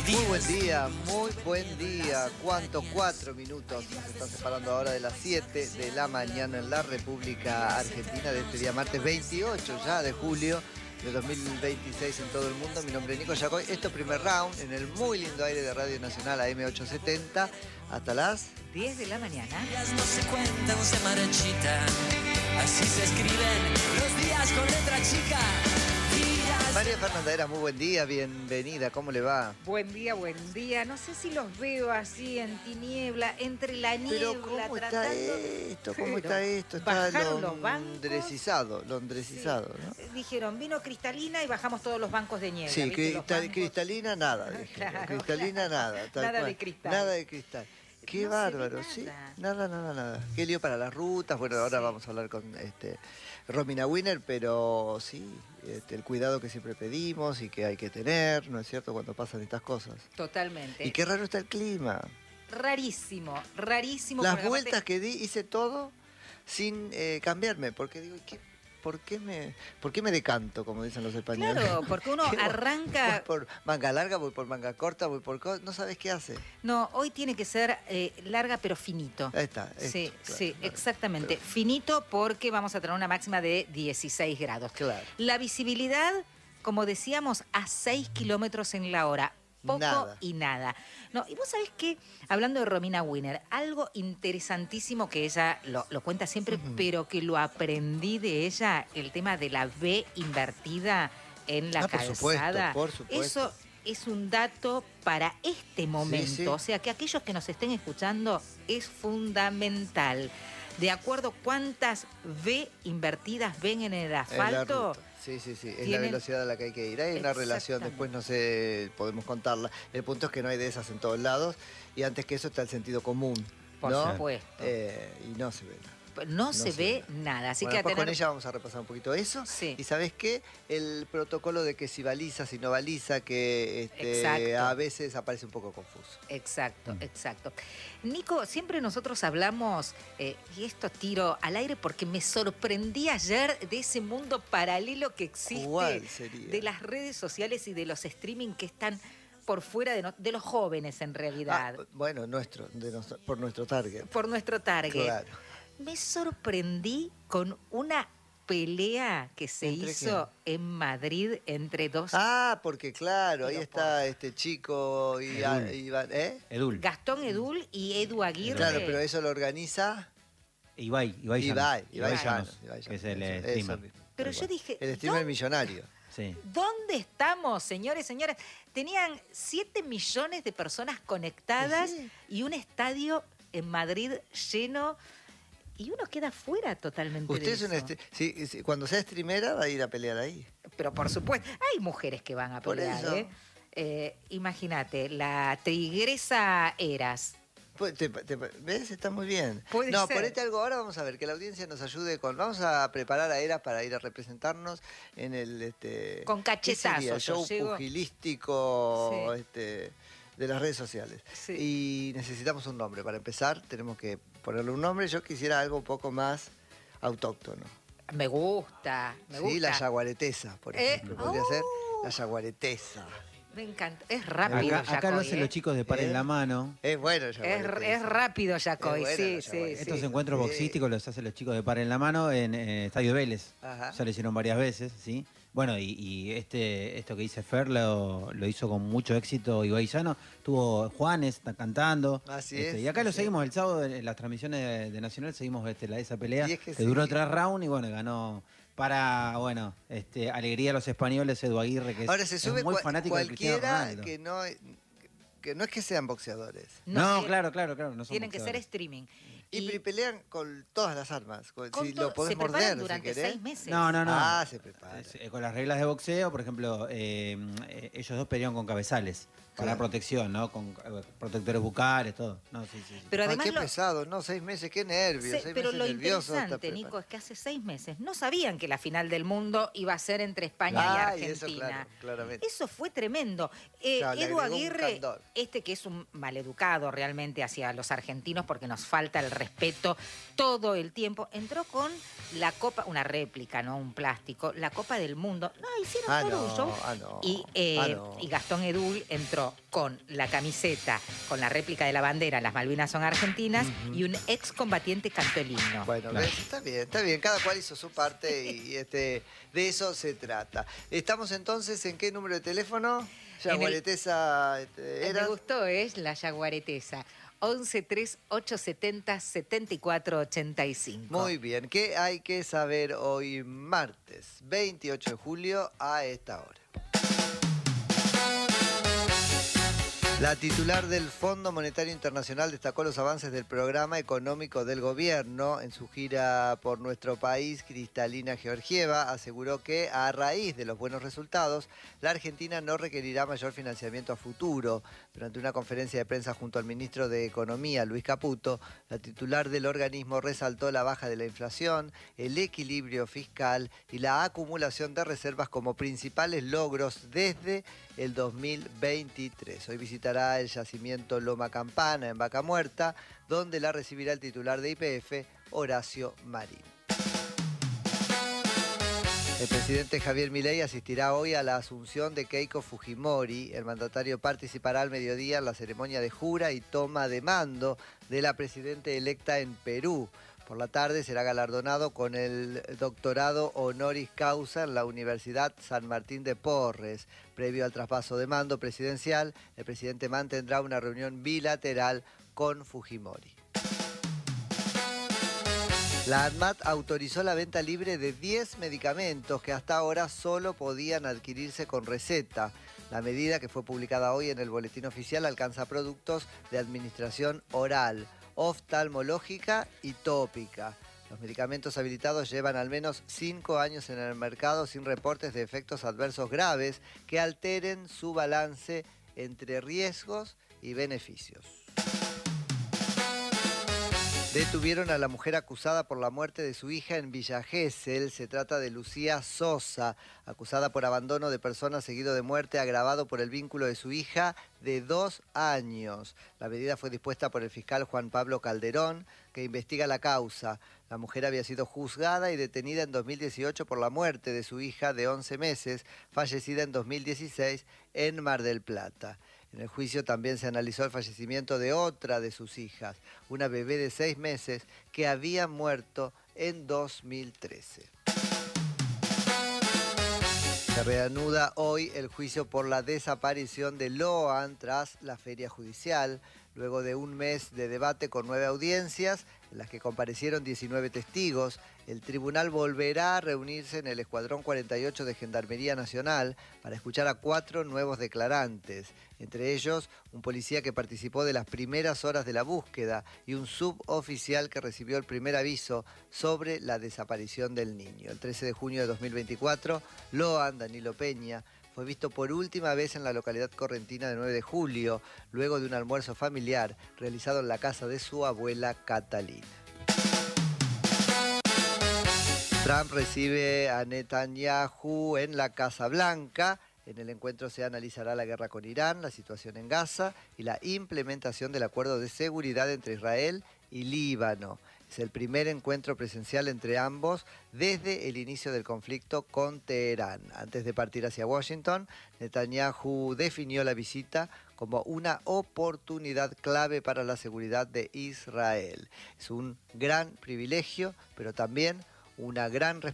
Muy buen día, muy buen día. ¿Cuánto? 4 minutos. Nos están separando ahora de las 7 de la mañana en la República Argentina de este día martes 28 ya de julio de 2026 en todo el mundo. Mi nombre es Nico Yacoy. Esto es Primer Round en el muy lindo aire de Radio Nacional AM870 hasta las 10 de la mañana. No se cuentan, se marchitan. Así se escriben los días con letra chica. María Fernanda Heras, muy buen día, bienvenida, ¿cómo le va? Buen día, buen día. No sé si los veo así en tiniebla, entre la niebla, Pero ¿cómo está esto? ¿Cómo está esto? Está bajaron los bancos. londresizado, ¿no? Dijeron, vino cristalina y bajamos todos los bancos de niebla. Sí, ¿viste? cristalina nada, dijeron. Claro, Cristalina nada. Tal nada cual. de cristal. Nada de cristal. Qué No bárbaro, se ve sí. nada. Nada. Qué lío para las rutas. Bueno, ahora Sí. vamos a hablar con Romina Winner, pero sí, el cuidado que siempre pedimos y que hay que tener, ¿no es cierto?, cuando pasan estas cosas. Totalmente. Y qué raro está el clima. Rarísimo, rarísimo. Las porque vueltas aparte- que di, hice todo sin cambiarme, porque digo, ¿por qué me decanto, como dicen los españoles? Claro, porque uno ¿Qué voy? arranca... Voy por manga larga, voy por manga corta, no sabes qué hace. No, hoy tiene que ser larga pero finito. Ahí está. Sí, esto, claro, sí, claro. exactamente. Pero- Finito porque vamos a tener una máxima de 16 grados. Claro. La visibilidad, como decíamos, a 6 kilómetros en la hora. Poco Nada. y nada. No, y vos sabés que, hablando de Romina Winner, algo interesantísimo que ella lo cuenta siempre, pero que lo aprendí de ella, el tema de la V invertida en la calzada. Por supuesto. Eso es un dato para este momento. Sí. O sea, que aquellos que nos estén escuchando es fundamental. De acuerdo cuántas V invertidas ven en el En la asfalto. ruta. Sí, es la tienen- velocidad a la que hay que ir. Hay una relación, Exactamente. después no sé, podemos contarla. El punto es que no hay de esas en todos lados y antes que eso está el sentido común. Por ¿no? supuesto. Y no se ve nada. No se ve nada. Así Bueno, que a después tener... con ella vamos a repasar un poquito eso. Sí. Y ¿sabés qué? El protocolo de que si baliza, si no baliza, que Exacto. a veces aparece un poco confuso. Exacto. Nico, siempre nosotros hablamos, y esto tiro al aire porque me sorprendí ayer de ese mundo paralelo que existe, ¿Cuál sería? de las redes sociales y de los streaming que están por fuera de los jóvenes en realidad, Bueno, por nuestro target. por nuestro target. Claro. Me sorprendí con una pelea que se ¿Entre hizo en Madrid entre dos... Porque claro, ahí Pero está este chico y Edul. Iván, ¿eh? Edul. Gastón Edul y Edu Aguirre. Claro, pero eso lo organiza Ibai Ibai Llanos, Llanos, que es el eso streamer. mismo. Pero Tal yo cual. dije, El streamer millonario. Sí. ¿dónde estamos, señores, señoras? Tenían 7 millones de personas conectadas Sí. y un estadio en Madrid lleno y uno queda fuera totalmente Usted de es eso. sí, cuando sea streamera va a ir a pelear ahí. Pero por supuesto, hay mujeres que van a Por pelear, eso. Imagínate, la tigresa Eras. Pues, ¿Ves? Está muy bien. Puede No, ser. ponete algo ahora, vamos a ver, que la audiencia nos ayude con... Vamos a preparar a Eras para ir a representarnos en el... Con ¿qué sería? cachetazos, yo Show llego- pugilístico Sí. de las redes sociales. Sí. Y necesitamos un nombre. Para empezar, tenemos que ponerle un nombre. Yo quisiera algo un poco más autóctono. Me gusta. Sí, la yaguaretesa, por ejemplo. Podría ser la yaguaretesa. Me encanta. Es rápido, Acá lo Yacoy, hacen los chicos de par en la mano. Es bueno el yaguaretesa. Es rápido, Yacoy, Es buena sí, la sí, yaguaretesa. Estos sí. encuentros Sí. boxísticos los hacen los chicos de par en la mano en Estadio Vélez. Ajá. Ya lo hicieron varias veces, ¿sí? Bueno, y esto que dice Fer lo hizo con mucho éxito Ibai Llanos. Tuvo Juanes está cantando. Así es, Y acá lo así seguimos el sábado en las transmisiones de Nacional, seguimos esa pelea Y es que que sí. duró 3 rounds y bueno, ganó para, alegría a los españoles, Edu Aguirre, que Ahora se es sube muy fanático de Cristiano cualquiera Ronaldo. que no es que sean boxeadores. No, sí, claro, no son Tienen que ser boxeadores. streaming. Y pelean con todas las armas. con Si todo- lo podés se preparan morder, si durante querés. 6 meses. No. Ah, se prepara. Con las reglas de boxeo, por ejemplo, ellos dos pelearon con cabezales para Claro. protección, ¿no? Con protectores bucales, todo. No, sí. Pero Ay, además qué lo- pesado, no, 6 meses, qué nervios. 6 pero meses lo nervioso, interesante, está Nico, es que hace 6 meses no sabían que la final del mundo iba a ser entre España Ay, y eso, Argentina. claro, claramente. Eso fue tremendo. Claro, le Edu agregó un Aguirre, candor. que es un maleducado realmente hacia los argentinos porque nos falta el respeto todo el tiempo. Entró con la copa, una réplica, ¿no? Un plástico, la Copa del Mundo. No, hicieron todo un show. Y Gastón Edul entró con la camiseta, con la réplica de la bandera, las Malvinas son argentinas, y un excombatiente cantó el himno. Bueno, ¿ves? Está bien. Cada cual hizo su parte y de eso se trata. Estamos entonces, ¿en qué número de teléfono? Yaguaretesa era. Me gustó, ¿eh? La yaguaretesa. 11 3 870 7485. Muy bien. ¿Qué hay que saber hoy martes 28 de julio a esta hora? La titular del Fondo Monetario Internacional destacó los avances del programa económico del gobierno. En su gira por nuestro país, Kristalina Georgieva aseguró que a raíz de los buenos resultados, la Argentina no requerirá mayor financiamiento a futuro. Durante una conferencia de prensa junto al ministro de Economía, Luis Caputo, la titular del organismo resaltó la baja de la inflación, el equilibrio fiscal y la acumulación de reservas como principales logros desde el 2023. Hoy visitará el yacimiento Loma Campana en Vaca Muerta, donde la recibirá el titular de YPF, Horacio Marín. El presidente Javier Milei asistirá hoy a la asunción de Keiko Fujimori. El mandatario participará al mediodía en la ceremonia de jura y toma de mando de la presidenta electa en Perú. Por la tarde será galardonado con el doctorado honoris causa en la Universidad San Martín de Porres. Previo al traspaso de mando presidencial, el presidente mantendrá una reunión bilateral con Fujimori. La ANMAT autorizó la venta libre de 10 medicamentos que hasta ahora solo podían adquirirse con receta. La medida, que fue publicada hoy en el Boletín Oficial, alcanza productos de administración oral, oftalmológica y tópica. Los medicamentos habilitados llevan al menos 5 años en el mercado sin reportes de efectos adversos graves que alteren su balance entre riesgos y beneficios. Detuvieron a la mujer acusada por la muerte de su hija en Villa Gesell. Se trata de Lucía Sosa, acusada por abandono de persona seguido de muerte agravado por el vínculo de su hija de 2 años. La medida fue dispuesta por el fiscal Juan Pablo Calderón, que investiga la causa. La mujer había sido juzgada y detenida en 2018 por la muerte de su hija de 11 meses, fallecida en 2016 en Mar del Plata. En el juicio también se analizó el fallecimiento de otra de sus hijas, una bebé de 6 meses que había muerto en 2013. Se reanuda hoy el juicio por la desaparición de Loan tras la feria judicial, luego de un mes de debate con 9 audiencias, en las que comparecieron 19 testigos. El tribunal volverá a reunirse en el Escuadrón 48 de Gendarmería Nacional para escuchar a 4 nuevos declarantes, entre ellos un policía que participó de las primeras horas de la búsqueda y un suboficial que recibió el primer aviso sobre la desaparición del niño. El 13 de junio de 2024, Loan Danilo Peña fue visto por última vez en la localidad correntina de 9 de julio, luego de un almuerzo familiar realizado en la casa de su abuela Catalina. Trump recibe a Netanyahu en la Casa Blanca. En el encuentro se analizará la guerra con Irán, la situación en Gaza y la implementación del acuerdo de seguridad entre Israel y Líbano. Es el primer encuentro presencial entre ambos desde el inicio del conflicto con Teherán. Antes de partir hacia Washington, Netanyahu definió la visita como una oportunidad clave para la seguridad de Israel. Es un gran privilegio, pero también una gran responsabilidad